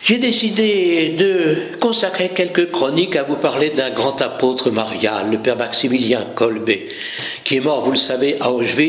J'ai décidé de consacrer quelques chroniques à vous parler d'un grand apôtre marial, le père Maximilien Kolbe, qui est mort, vous le savez, à Auschwitz.